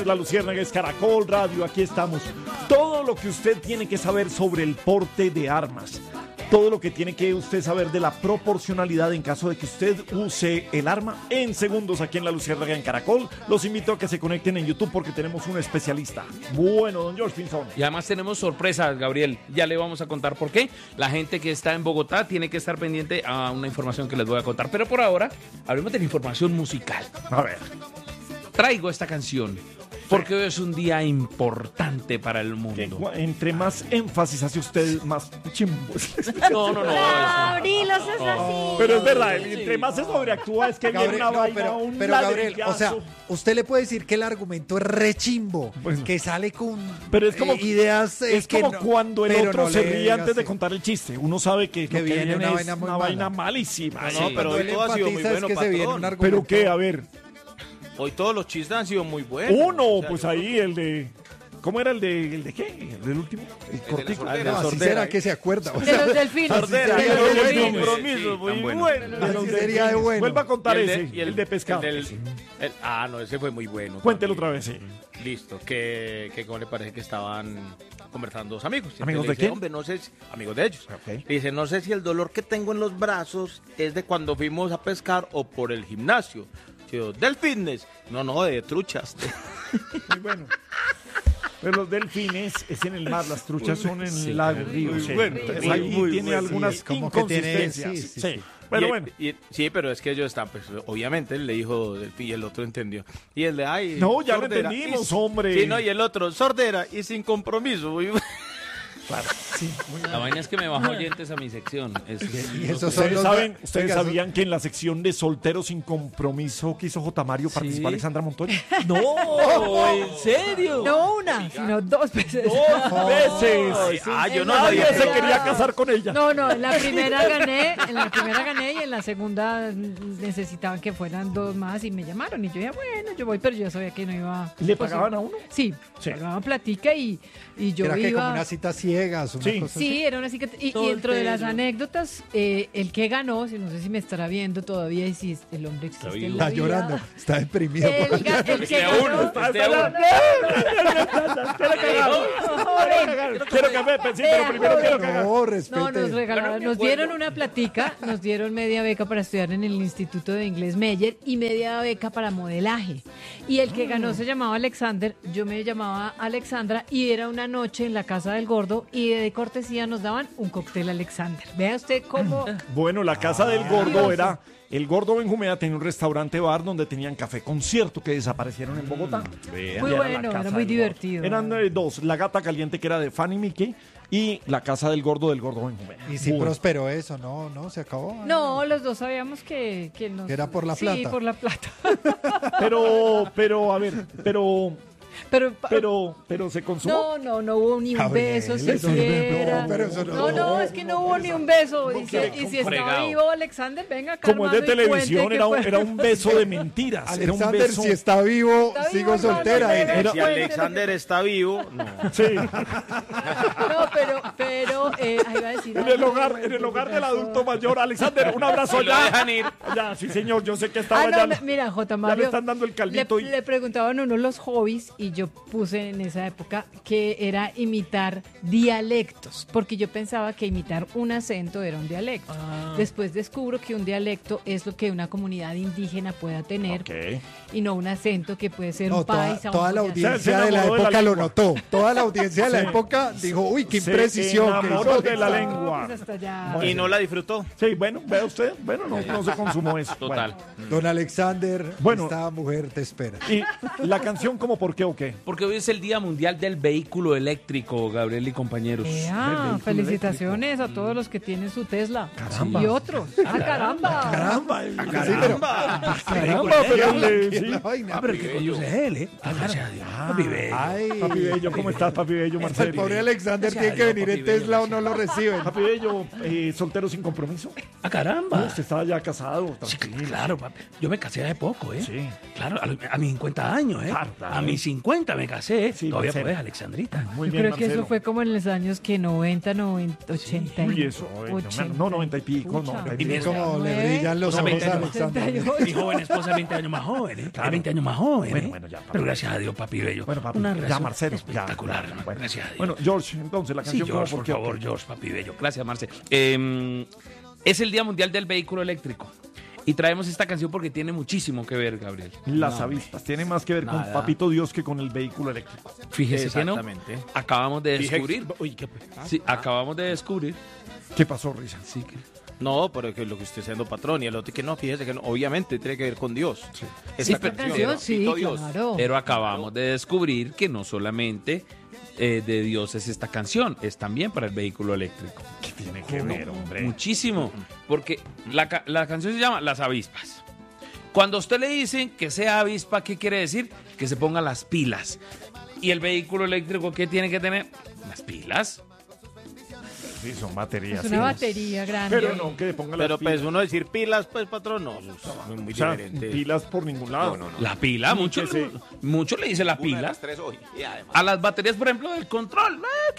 es La Luciérnaga, es Caracol Radio, aquí estamos. Todo lo que usted tiene que saber sobre el porte de armas. Todo lo que tiene que usted saber de la proporcionalidad en caso de que usted use el arma en segundos aquí en La Luciérnaga en Caracol. Los invito a que se conecten en YouTube porque tenemos un especialista. Bueno, don George Pinzón. Y además tenemos sorpresas, Gabriel. Ya le vamos a contar por qué. La gente que está en Bogotá tiene que estar pendiente a una información que les voy a contar. Pero por ahora, hablemos de la información musical. A ver. Traigo esta canción porque hoy es un día importante para el mundo. Entre más énfasis hace usted, más chimbo. No. Gabriel, no seas así. Pero es verdad, entre más se sobreactúa es que viene una vaina, un pero Gabriel, ladrillazo. o sea, usted le puede decir que el argumento es rechimbo, Bueno. que sale con Pero es como, ideas es que como no, cuando el pero otro no se le ríe digas, antes de sí. contar el chiste. Uno sabe que Que lo que viene una es vaina muy una mala. vaina malísima. No, Sí. pero Cuando hoy él todo ha sido muy enfatiza es bueno, que se viene patrón. un argumento. ¿Pero qué? A ver. Hoy todos los chistes han sido muy buenos. Uno, O sea, pues yo- ahí el de... ¿Cómo era el de qué? ¿El del último? El cortico. sordera. No, así Sordera, será que se acuerda. O De sea, los delfines. Sordera, Así y sería los de del bueno. compromiso, Sí, muy tan bueno. bueno. De los Así sería de bueno. Vuelva a contar Y el ese, de- y el de pescado. No, ese fue muy bueno. Cuéntelo también. otra vez, sí. Listo, que como le parece que estaban conversando dos amigos. ¿Amigos Entonces le de dice, quién? Hombre, no sé si, amigos de ellos. Ok. Le dice, no sé si el dolor que tengo en los brazos es de cuando fuimos a pescar o por el gimnasio. Yo, del fitness. No, de truchas. Muy bueno. Pero los delfines es en el mar, las truchas son en el lago, río. muy Sí. bueno, Entonces, muy, ahí muy tiene bueno. algunas Sí, como que tiene- inconsistencias. sí. Sí. Pero Y- bueno. sí, pero es que ellos están, pues, obviamente, le dijo Delfín y el otro entendió. Y el de, ay, No, ya lo sordera, entendimos, y- hombre. Sí, no, y el otro, sordera y sin compromiso. Muy bueno. Claro, sí, muy bien. La vaina es que me bajo oyentes a mi sección. Y esos son Ustedes los- ustedes Oiga, sabían que en la sección de solteros sin compromiso que hizo J. Mario participó Alexandra Montoya. No, ¿en serio? No una, sino dos veces. ¡Dos veces! Yo no Nadie sabía. se quería casar con ella. No, en la primera gané y en la segunda necesitaban que fueran dos más y me llamaron y yo dije, bueno, yo voy, pero yo sabía que no iba. ¿Le pues, pagaban a uno? Sí, Sí. pagaban platica y yo Era que como iba. unas citas ciegas, una Sí. cosa Sí, era una así y dentro de las anécdotas, el que ganó, no sé si me estará viendo todavía y si el hombre existe en así. la Está vida. llorando, está deprimido. El que ganó. Quiero que me sí, pero primero quiero que haga. No, respete. No, nos regalaron, nos dieron una platica, nos dieron media beca para estudiar en el Instituto de Inglés Meyer y media beca para modelaje. Y el que ganó se llamaba Alexander, yo me llamaba Alexandra y era una noche en la casa del gordo y de cortesía nos daban un cóctel Alexander. Vea usted cómo... Bueno, la casa del gordo era... El gordo Benjumea tenía un restaurante bar donde tenían café concierto que desaparecieron en Bogotá. Muy Y la bueno, casa era muy del divertido. gordo. Eran dos, la gata caliente que era de Fanny Mickey y la casa del gordo Benjumea. Y si Bueno. prosperó eso, no, se acabó. No, los dos sabíamos que nos... Que era por la Sí, plata. por la plata. Pero, a ver, pero se consumó. No hubo ni un Gabriel, beso eso no- siquiera. no, pero eso no- No, es que no hubo ni un beso. Y si está Fregado. vivo Alexander, venga acá. Como es de hermano, y televisión, cuente era qué un, fue. era un beso de mentiras. Era un Alexander, beso. si está vivo, Está sigo vivo, soltera. hermano, Era- Si Alexander está vivo, no. Sí, No, pero iba a decir. en el hogar del adulto mayor. Alexander, un abrazo Y lo allá. dejan ir. Ya, sí, señor, yo sé que estaba Ah, allá. no, mira, J. Ya me Mario. están dando el caldito. Le preguntaban a uno los hobbies y yo puse en esa época que era imitar dialectos, porque yo pensaba que imitar un acento era un dialecto. Después descubro que un dialecto es lo que una comunidad indígena pueda tener Ok. y no un acento que puede ser No, un paisa. toda un la boyacense. audiencia Se de la enamoró de la época lo lengua. notó. Toda la audiencia de la Sí. época dijo, uy, qué Se imprecision. que enamoró hizo de la Alexander. lengua. Pues hasta allá. Y no la disfrutó. Sí, bueno, vea usted. Bueno, no se consumó eso. Total. Bueno. Don Alexander, Bueno. esta mujer te espera. ¿Y la canción como por qué o qué? Porque hoy es el Día Mundial del Vehículo Eléctrico, Gabriel y compañeros. Felicitaciones a todos los que tienen su Tesla. Caramba. Y otros. ¡Ah, caramba! Caramba, Sí, pero- caramba, pero ¿Qué es la vaina? el que conduce él, ¿eh? Gracias a Dios. Papi bello. Ay, Papi Bello, ¿cómo estás, Papi Bello, el Marcelo? pobre Alexander Gracias tiene a que Dios, venir en papi bello. Tesla no lo reciben. Papi Bello, soltero sin compromiso. ¡Ah, caramba! Usted estaba ya casado. Sí, Tranquilo. claro, papi. Yo me casé hace poco, ¿eh? Sí. Claro, a mis 50 años, ¿eh? Claro, claro. A mis 50 me casé. Sí, Todavía Marcelo. puedes, Alexandrita. Muy Yo bien, creo que Marcelo. eso fue como en los años que 90, 80. Uy, eso, no, 90 y pico, Pucha. 90 y Y pico. Como le brillan los O sea, ojos 20 a años. Alexander. Mi joven esposa es 20 años más joven, ¿eh? Claro. Es 20 años más joven, Bueno, ¿eh? bueno, ya, papi. Pero gracias a Dios, papi bello. Bueno, papi, Una ya, relación Marcelo, espectacular, ya, hermano. bueno. Gracias a Dios. Bueno, George, entonces la Sí, canción George, como por qué, favor, ok. George, papi bello. Gracias, Marce. Es el Día Mundial del Vehículo Eléctrico. Y traemos esta canción porque tiene muchísimo que ver, Gabriel. Las avispas, tiene más que ver con Nada. Papito Dios que con el vehículo eléctrico. Fíjese que no. Exactamente. Acabamos de Dije- descubrir. Uy, qué Sí, acabamos de descubrir. ¿Qué pasó, Risa? Sí, que No, pero es que lo que usted siendo patrón y el otro que no, fíjese que no, obviamente tiene que ver con Dios. Sí, pero- Canción, sí, Papito Dios. claro. Pero acabamos de descubrir que no solamente de Dios es esta canción, es también para el vehículo eléctrico. ¿Qué tiene que ver, hombre? Muchísimo. Porque la canción se llama Las Avispas. Cuando a usted le dicen que sea avispa, ¿qué quiere decir? Que se ponga las pilas. ¿Y el vehículo eléctrico qué tiene que tener? Las pilas. Sí, son baterías. Es una sí. batería grande. Pero no, que le ponga las Pero pilas. pues uno decir pilas, pues patrón, no, eso es muy O sea, diferente. pilas por ningún lado. La pila, Ni mucho, que se- mucho le dicen la pila. A las baterías, por ejemplo, del control.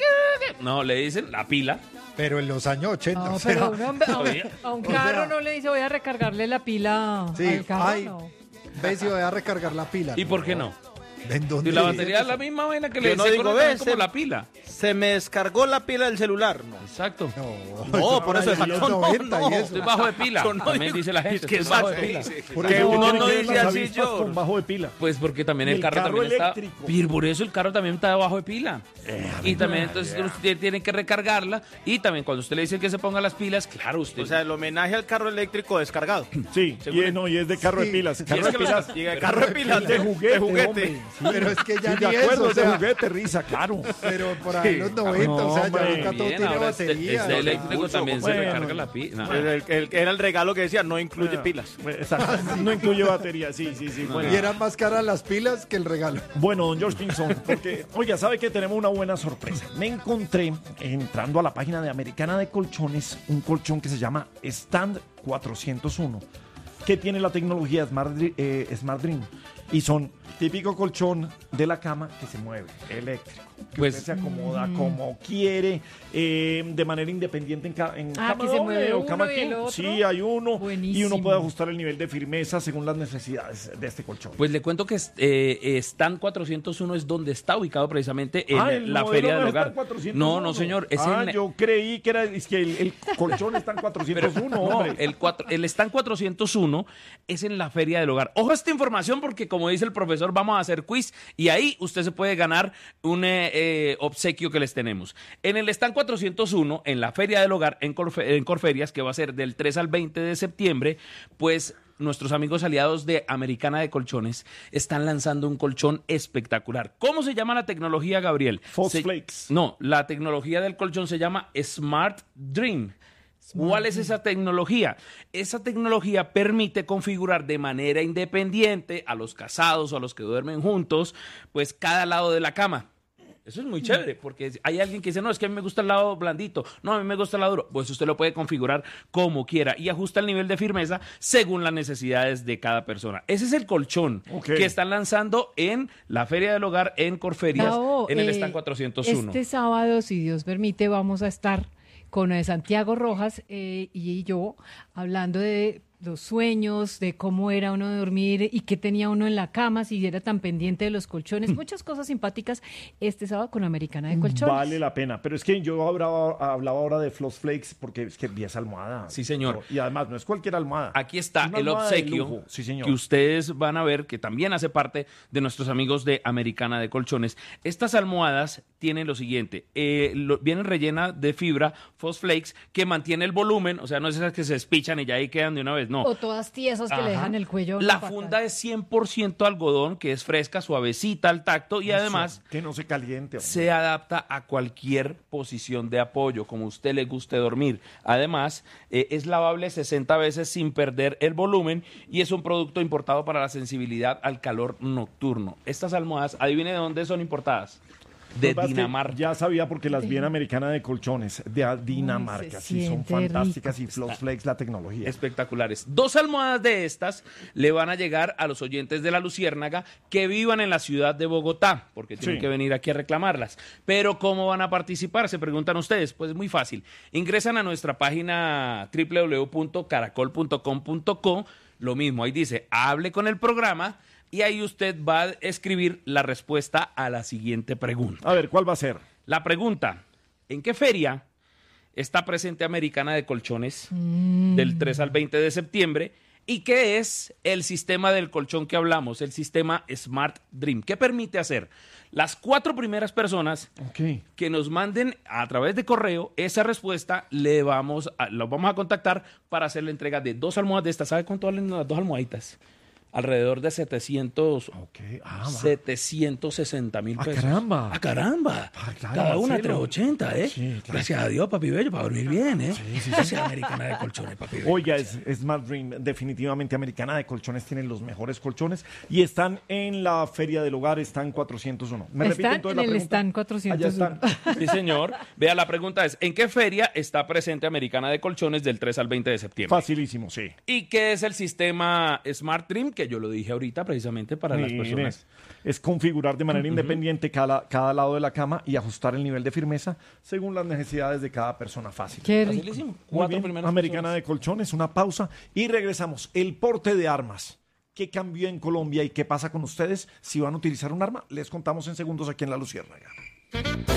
No, le dicen la pila. Pero en los años 80. No, o sea, pero uno Todavía. a un O carro sea- no le dice voy a recargarle la pila Sí, al carro. ay, No. ve si voy a recargar la pila. ¿Y por qué no? ¿En dónde Si la dice batería es eso? la misma vaina que Yo le no dicen digo, como ves, la pila. Se me descargó la pila del celular. No, Exacto. no por eso ahora ya exacto. los No, 90 y no. eso. Estoy bajo de pila. Yo no También digo- dice la gente. es que estoy bajo de exacto. pila. Por Que eso uno tiene no que ver dice las así, avispas George. con bajo de pila. Pues porque también Y el el carro carro también eléctrico. está. Y por eso el carro también está bajo de pila. Y también entonces usted tiene que recargarla. Y también cuando usted le dice que se ponga las pilas, claro, usted. O sea, el homenaje al carro eléctrico descargado. Sí, y es de carro de Sí. pilas. Y Carro es de que pilas. llega de carro de pilas, De juguete, juguete. hombre. Sí. Pero es que ya Sí, de ni acuerdo, eso, o es de sea, juguete, Risa, claro. pero por ahí en los 90, o sea, ya hombre, ahorita todo Bien, tiene ahora batería. este o sea, eléctrico mucho, también se bueno. recarga la pila. Era el regalo que decía, no incluye pilas. Exacto. No incluye batería, sí. Bueno. Y eran más caras las pilas que el regalo. Bueno, don George Pinson, porque, oiga, sabe que tenemos una buena sorpresa. Me encontré, entrando a la página de Americana de Colchones, un colchón que se llama Stand 401, que tiene la tecnología Smart Dream. Y son típico colchón de la cama que se mueve, eléctrico. Que Pues- usted se acomoda como quiere, de manera independiente en cama que se doble mueve o cama uno y el king. otro. Sí, hay uno. Y Buenísimo. uno puede ajustar el nivel de firmeza según las necesidades de este colchón. Pues le cuento que Stand 401 es donde está ubicado precisamente en ¿El la modelo Feria no del está Hogar. en 401? No, no, señor. Es yo creí que es que el colchón está en 401, No, hombre. el Stand 401 es en la Feria del Hogar. Ojo a esta información porque, como dice el profesor, vamos a hacer quiz y ahí usted se puede ganar un obsequio que les tenemos. En el Stand 401, en la Feria del Hogar, en Corferias, que va a ser del 3 al 20 de septiembre, pues nuestros amigos aliados de Americana de Colchones están lanzando un colchón espectacular. ¿Cómo se llama la tecnología, Gabriel? Fosflex. No, la tecnología del colchón se llama Smart Dream. ¿Cuál es esa tecnología? Esa tecnología permite configurar de manera independiente a los casados o a los que duermen juntos, pues cada lado de la cama. Eso es muy chévere, porque hay alguien que dice, no, es que a mí me gusta el lado blandito, no, a mí me gusta el lado duro. Pues usted lo puede configurar como quiera y ajusta el nivel de firmeza según las necesidades de cada persona. Ese es el colchón Ok. que están lanzando en la Feria del Hogar en Corferias, Gabo, en el Stand 401. Este sábado, si Dios permite, vamos a estar con Santiago Rojas y yo hablando de los sueños, de cómo era uno de dormir y qué tenía uno en la cama, si era tan pendiente de los colchones, muchas cosas simpáticas este sábado con Americana de Colchones. Vale la pena. Pero es que yo hablaba ahora de Fosflex porque es que vi esa almohada. Sí, señor. Y además, no es cualquier almohada. Aquí está Una el almohada de obsequio lujo. Sí, señor. que ustedes van a ver que también hace parte de nuestros amigos de Americana de Colchones. Estas almohadas tienen lo siguiente, vienen rellenas de fibra Fosflex que mantiene el volumen, o sea, no es esas que se despichan y ya ahí quedan de una vez, no. O todas tiesas que le dejan el cuello. La fatal. funda es 100% algodón, que es fresca, suavecita al tacto y además Que no se caliente. hombre. se adapta a cualquier posición de apoyo, como a usted le guste dormir. Además, es lavable 60 veces sin perder el volumen y es un producto importado para la sensibilidad al calor nocturno. Estas almohadas, adivine de dónde son importadas. de Lo que Dinamarca. Ya sabía porque las vi en Americana de Colchones, de Dinamarca. se Sí, son siente fantásticas y Flow Flex la tecnología. Espectaculares. 2 almohadas de estas le van a llegar a los oyentes de La Luciérnaga que vivan en la ciudad de Bogotá, porque tienen Sí. que venir aquí a reclamarlas. Pero ¿cómo van a participar? Se preguntan ustedes. Pues es muy fácil. Ingresan a nuestra página www.caracol.com.co. Lo mismo, ahí dice, hable con el programa y ahí usted va a escribir la respuesta a la siguiente pregunta. A ver, ¿cuál va a ser? La pregunta, ¿en qué feria está presente Americana de Colchones del 3 al 20 de septiembre? ¿Y qué es el sistema del colchón que hablamos? El sistema Smart Dream. ¿Qué permite hacer? Las 4 primeras personas Ok. que nos manden a través de correo esa respuesta, los vamos a contactar para hacer la entrega de 2 almohadas de estas. ¿Sabe cuánto valen las 2 almohaditas? Alrededor de 760,000 Ah, pesos. caramba. ¡Ah, caramba! Ah, claro, Cada una Marcelo. 380, ¿eh? Sí, claro. Gracias a Dios, papi bello, para dormir bien, ¿eh? Gracias a Americana de Colchones, papi bello. Oiga, es Smart Dream, definitivamente Americana de Colchones tienen los mejores colchones y están en la Feria del Hogar, están 401. ¿Me repiten Están toda en la el pregunta? stand 401. Allá están. Sí, señor. Vea, la pregunta es, ¿en qué feria está presente Americana de Colchones del 3 al 20 de septiembre? Facilísimo, sí. ¿Y qué es el sistema Smart Dream? Que yo lo dije ahorita precisamente para las Mire, personas. es configurar de manera independiente cada lado de la cama y ajustar el nivel de firmeza según las necesidades de cada persona. Fácil. Qué rico. Facilísimo. Muy 4 bien, primeras Americana personas. de Colchones, una pausa y regresamos. El porte de armas. ¿Qué cambió en Colombia y qué pasa con ustedes? Si van a utilizar un arma, les contamos en segundos aquí en La Luciérnaga.